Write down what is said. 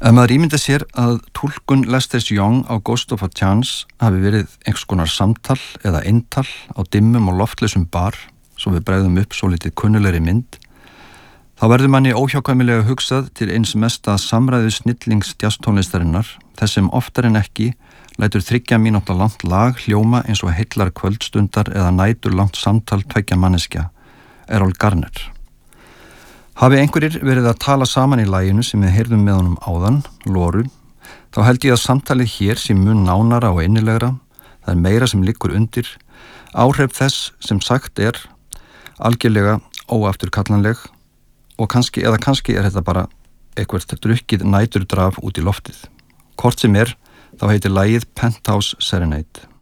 Ef maður ímynda sér að túlkun Lesters Young á Ghost of a Chance hafi verið einhvers konar samtal eða eintal á dimmum og loftlausum bar, svo við bregðum upp svo litið kunnulegri mynd, þá verður manni óhjákvæmilega hugsað til eins mesta samræðu snillings jazztónlistarinnar, þess sem oftar en ekki lætur 3 mínútna langt lag hljóma eins og heillar kvöldstundar eða nætur langt samtal 2 manneskja, Errol Garner. Hafi einhverjir verið að tala saman í laginu sem við heyrðum með honum áðan, Loru, þá held ég að samtalið hér sé mun nánara og innilegra, það er meira sem liggur undir, áhrif þess sem sagt er algjörlega óafturkallanleg og kannski er þetta bara eitthvað drukkið næturdraf út í loftið. Hvort sem er, þá heitir lagið Penthouse Serenade.